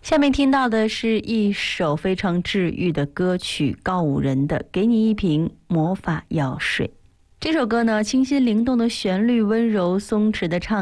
下面听到的是一首非常治愈的歌曲，告五人的《给你一瓶魔法药水》。这首歌呢，清新灵动的旋律，温柔松弛的唱